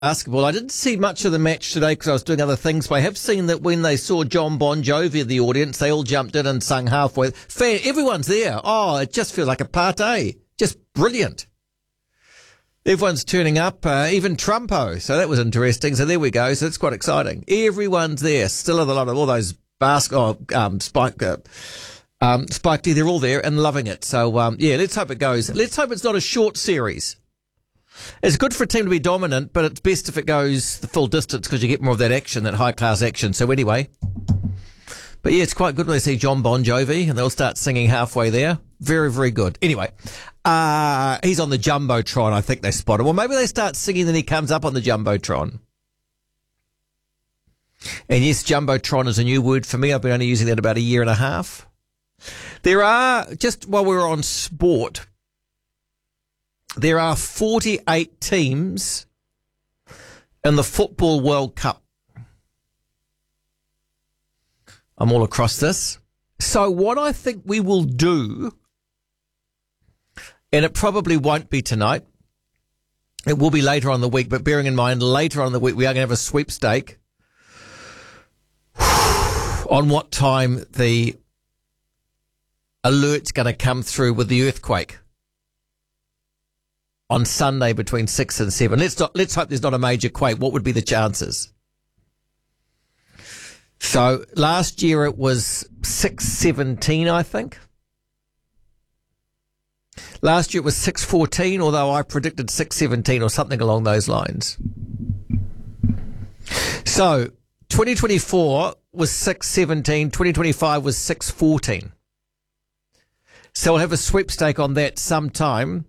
basketball. I didn't see much of the match today because I was doing other things, but I have seen that when they saw John Bon Jovi in the audience, they all jumped in and sung halfway. Everyone's there. Oh, it just feels like a party. Just brilliant. Everyone's turning up, even Trumpo. So that was interesting. So there we go. So it's quite exciting. Everyone's there. Still a lot of all those Spike Lee, they're all there and loving it. So, yeah, let's hope it goes. Let's hope it's not a short series. It's good for a team to be dominant, but it's best if it goes the full distance because you get more of that action, that high-class action. So anyway, but yeah, it's quite good when they see John Bon Jovi and they'll start singing halfway there. Very, very good. Anyway, he's on the Jumbotron. I think they spot him. Well, maybe they start singing and he comes up on the Jumbotron. And yes, Jumbotron is a new word for me. I've been only using that about a year and a half. There are, just while we're on sport, there are 48 teams in the Football World Cup. I'm all across this. So what I think we will do, and it probably won't be tonight, it will be later on in the week, but bearing in mind later on in the week we are going to have a sweepstake on what time the alert's going to come through with the earthquake on Sunday between 6 and 7. Let's hope there's not a major quake. What would be the chances? So last year it was 6:17, I think. Last year it was 6:14, although I predicted 6:17 or something along those lines. So 2024 was 6:17, 2025 was 6:14. So we'll have a sweepstake on that sometime.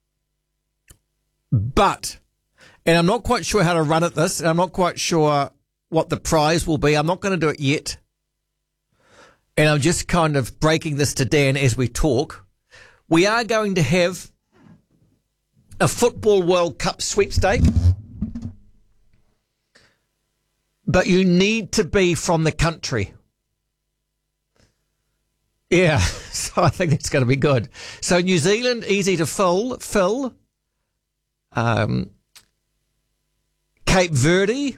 But, and I'm not quite sure how to run at this, and I'm not quite sure what the prize will be. I'm not going to do it yet. And I'm just kind of breaking this to Dan as we talk. We are going to have a Football World Cup sweepstake. But you need to be from the country. Yeah, so I think it's going to be good. So New Zealand, easy to fill. Cape Verde.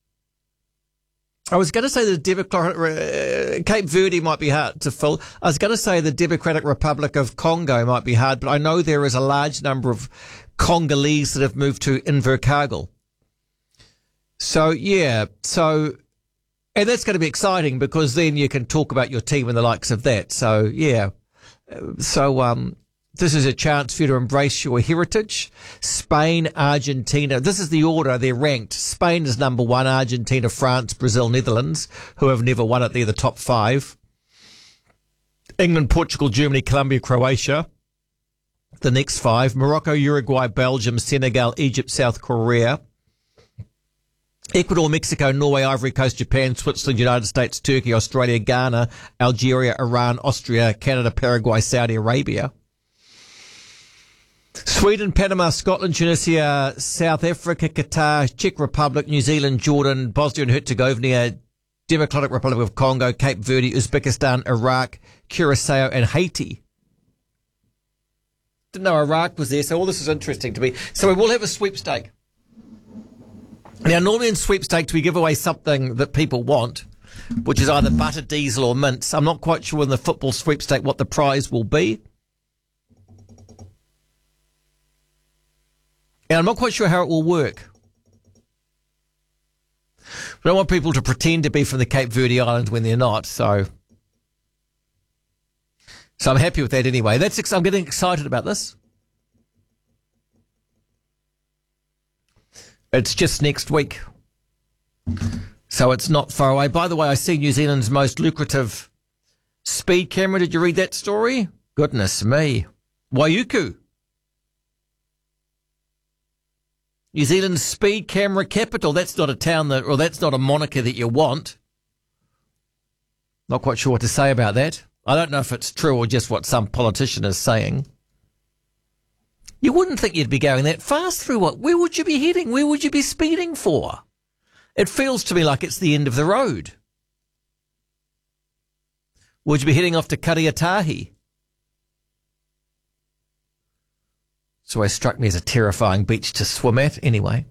I was going to say Cape Verde might be hard to fill. I was going to say the Democratic Republic of Congo might be hard, but I know there is a large number of Congolese that have moved to Invercargill. So, yeah, and that's going to be exciting because then you can talk about your team and the likes of that. So, yeah. So, this is a chance for you to embrace your heritage. Spain, Argentina. This is the order they're ranked. Spain is number 1, Argentina, France, Brazil, Netherlands, who have never won it. They're the top 5. England, Portugal, Germany, Colombia, Croatia. The next 5. Morocco, Uruguay, Belgium, Senegal, Egypt, South Korea. Ecuador, Mexico, Norway, Ivory Coast, Japan, Switzerland, United States, Turkey, Australia, Ghana, Algeria, Iran, Austria, Canada, Paraguay, Saudi Arabia. Sweden, Panama, Scotland, Tunisia, South Africa, Qatar, Czech Republic, New Zealand, Jordan, Bosnia and Herzegovina, Democratic Republic of Congo, Cape Verde, Uzbekistan, Iraq, Curacao and Haiti. Didn't know Iraq was there, so all this is interesting to me. So we will have a sweepstake. Now, normally in sweepstakes we give away something that people want, which is either butter, diesel or mints. I'm not quite sure in the football sweepstake what the prize will be. And I'm not quite sure how it will work. We don't want people to pretend to be from the Cape Verde Islands when they're not, so I'm happy with that anyway. I'm getting excited about this. It's just next week, so it's not far away. By the way, I see New Zealand's most lucrative speed camera. Did you read that story? Goodness me. Waiuku. New Zealand's speed camera capital. That's not a town that's not a moniker that you want. Not quite sure what to say about that. I don't know if it's true or just what some politician is saying. You wouldn't think you'd be going that fast through what? Where would you be heading? Where would you be speeding for? It feels to me like it's the end of the road. Would you be heading off to Kariatahi? It's always struck me as a terrifying beach to swim at. Anyway.